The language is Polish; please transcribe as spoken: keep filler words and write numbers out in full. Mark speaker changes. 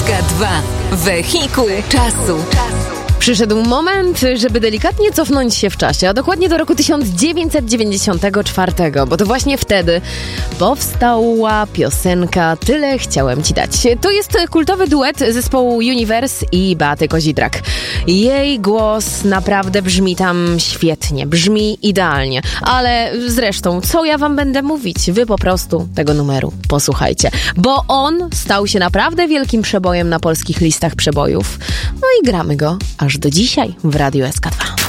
Speaker 1: S K dwa. Wehikuł czasu.
Speaker 2: Przyszedł moment, żeby delikatnie cofnąć się w czasie, a dokładnie do roku tysiąc dziewięćset dziewięćdziesiątego czwartego, bo to właśnie wtedy powstała piosenka Tyle chciałem ci dać. To jest kultowy duet zespołu Universe i Beaty Kozidrak. Jej głos naprawdę brzmi tam świetnie, brzmi idealnie, ale zresztą, co ja wam będę mówić? Wy po prostu tego numeru posłuchajcie, bo on stał się naprawdę wielkim przebojem na polskich listach przebojów. No i gramy go aż do dzisiaj w Radiu S K dwa.